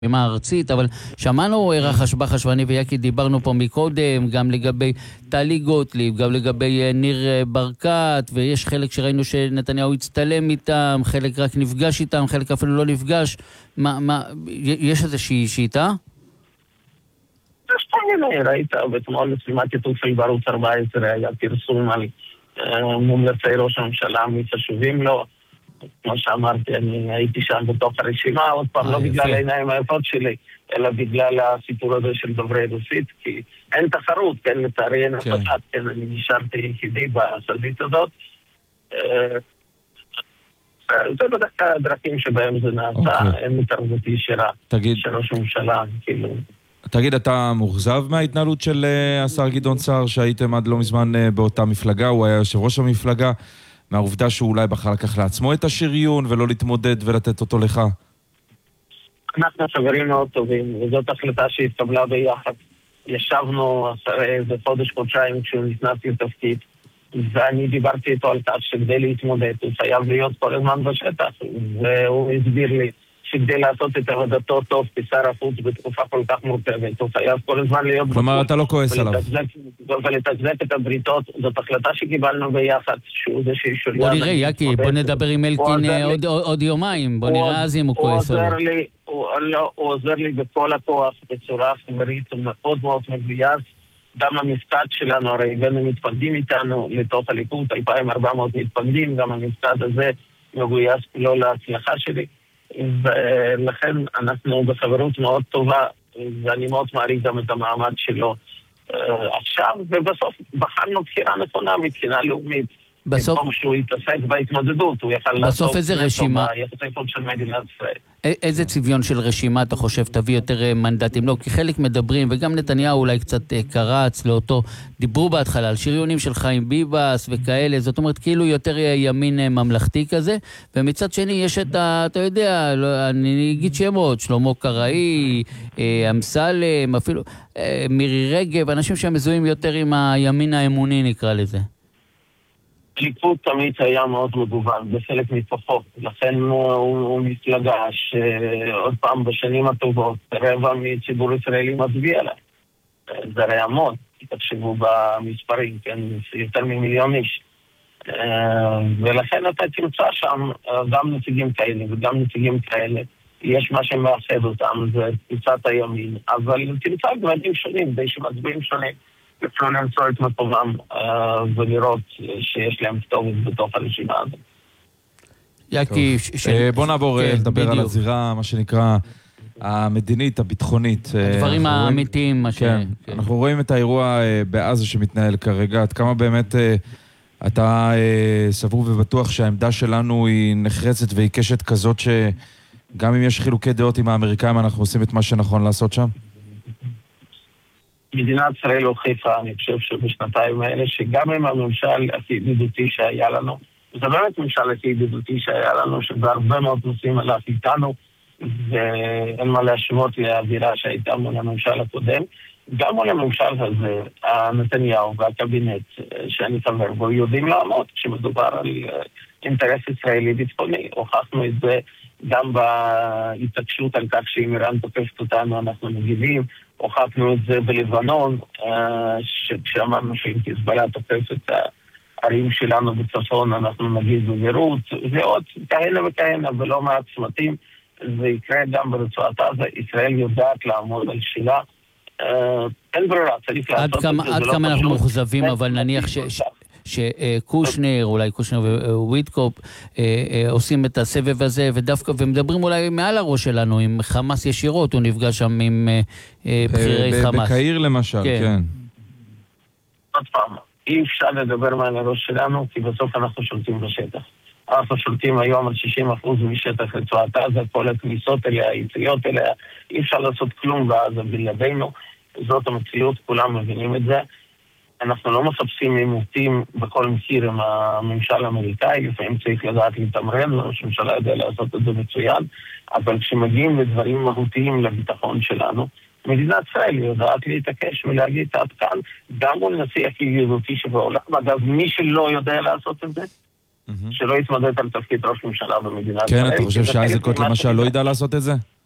ברמה הארצית, אבל שמענו רחש בחש ואני ויקי דיברנו פה מקודם, גם לגבי טלי גוטליב, גם לגבי ניר ברקת, ויש חלק שראינו שנתניהו הצטלם איתם, חלק רק נפגש איתם, חלק אפילו לא נפגש. יש איזושהי שיטה? יש כל מיני, ראית, בתמול לסלימת יתופי בערוץ 14 היה פרסום על מומלצי ראש הממשלה מחשובים לו. כמו שאמרתי, אני הייתי שם בתוך הרשימה, עוד פעם, לא בגלל העיניים היפות שלי, אלא בגלל הסיפור הזה של דוברי רוסית, כי אין תחרות, כן, לצערי אין הפחת, כן, אני נשארתי יחידי בסדית הזאת. זה בדרך הדרכים שבהם זה נעשה, אין התערבות ישירה של ראש הממשלה, כאילו. תגיד, אתה מוחזב מההתנהלות של השר גדעון סער, שהייתם עד לא מזמן באותה מפלגה, הוא היה יושב ראש המפלגה, מהעובדה שהוא אולי בחר לקח לעצמו את השריון ולא להתמודד ולתת אותו לך? אנחנו חברים מאוד טובים, וזאת החלטה שהתקבלה ביחד. ישבנו איזה חודש-חודשיים כשהוא נכנס לתפקיד, ואני דיברתי איתו על כך שכדי להתמודד, הוא חייב להיות כל הזמן בשטח, והוא הסביר לי שכדי לעשות את עבודתו טוב כשר החוץ בתקופה כל כך מורכבת, הוא חייב כל הזמן להיות... כלומר, אתה לא כועס עליו. ולתחזק את הבריתות, זאת החלטה שקיבלנו ביחד, שהוא זה שישוריין... בוא נראה, יקי, בוא נדבר עם אלקין עוד יומיים, בוא נראה אז אם הוא כועס עליו. הוא עוזר לי בכל הכוח, בצורה חברית, מאוד מאוד מגויס. גם המפקד שלנו, הרי הבאנו מתפקדים איתנו לתוך הליכוד, 2,400 מתפקדים, גם המפקד הזה מגויס לא להצלחה שלי. ולכן אנחנו בחברות מאוד טובה, ואני מאוד מעריך גם את המעמד שלו עכשיו, ובסוף בחרנו בחירה נכונה מבחינה לאומית. במקום שהוא יתעסק בהתמודדות, הוא יכל לעשות ביחסי חוץ של מדינת ישראל. איזה צביון של רשימה אתה חושב תביא יותר מנדטים? לא, כי חלק מדברים, וגם נתניהו אולי קצת קרץ לאותו, דיברו בהתחלה על שריונים של חיים ביבס וכאלה, זאת אומרת כאילו יותר ימין ממלכתי כזה, ומצד שני יש את אתה יודע, אני אגיד שמות, שלמה קראי, אמסלם, אפילו מירי רגב, אנשים שמזוהים יותר עם הימין האמוני נקרא לזה. הליכוד תמיד היה מאוד מגוון, בחלק מתוכו, לכן הוא מפלגה שעוד פעם בשנים הטובות, רבע מציבור ישראלי מצביע לה. זה הרי המון, תחשבו במספרים, כן, יותר ממיליון איש. ולכן אתה תמצא שם גם נציגים כאלה וגם נציגים כאלה. יש מה שמאחד אותם, זה תפיסת הימין, אבל תמצא גוונים שונים, די שמצביעים שונים. אפשר למצוא את מקומם ולראות שיש להם כתובת בתוך הרשימה הזאת. יקי, בוא נעבור לדבר על הזירה, מה שנקרא, המדינית, הביטחונית. הדברים האמיתיים. אנחנו רואים את האירוע בעזה שמתנהל כרגע, עד כמה באמת אתה סבור ובטוח שהעמדה שלנו היא נחרצת ועיקשת כזאת שגם אם יש חילוקי דעות עם האמריקאים אנחנו עושים את מה שנכון לעשות שם? מדינת ישראל הוכיחה, אני חושב שבשנתיים האלה, שגם עם הממשל הכי ידידותי שהיה לנו, זה באמת ממשל הכי ידידותי שהיה לנו, שבהרבה מאוד נושאים הלך איתנו, ואין מה להשוות לאווירה שהייתה מול הממשל הקודם, גם מול הממשל הזה, נתניהו והקבינט שאני חבר בו, יודעים לעמוד כשמדובר על אינטרס ישראלי ביטחוני. הוכחנו את זה גם בהתעקשות על כך שאם איראן תוקפת אותנו אנחנו מגיבים, הוכחנו את זה בלבנון, כשאמרנו שאם חיזבאללה תוקף את הערים שלנו בצפון אנחנו נגיב בבירות, ועוד כהנה וכהנה ולא מעט צמתים. זה יקרה גם ברצועת עזה, ישראל יודעת לעמוד על שלה, אין ברירה, צריך לעשות את זה. עד כמה אנחנו מוחזבים, אבל נניח שקושנר, אולי קושנר וויטקופ עושים את הסבב הזה, ודווקא, ומדברים אולי מעל הראש שלנו, עם חמאס ישירות, הוא נפגש שם עם בחירי חמאס. בקהיר למשל, כן. עוד פעם, אי אפשר לדבר מעל הראש שלנו, כי בסוף אנחנו שולטים בשטח. אנחנו שולטים היום על 60% משטח רצועת עזה, כל הכניסות אליה, היציאות אליה, אי אפשר לעשות כלום בעזה בלעדינו, זאת המציאות, כולם מבינים את זה. אנחנו לא מחפשים עימותים בכל מחיר עם הממשל האמריקאי, לפעמים צריך לדעת להתמרן, ראש הממשלה יודע לעשות את זה מצוין, אבל כשמגיעים לדברים מהותיים לביטחון שלנו, מדינת ישראל יודעת להתעקש ולהגיד עד כאן, גם מול נשיא הכי ידידותי שבעולם, אגב, מי שלא יודע לעשות את זה, שלא יתמודד על תפקיד ראש ממשלה במדינת ישראל. כן, אתה חושב שאיזקוט למשל לא ידע לעשות את זה?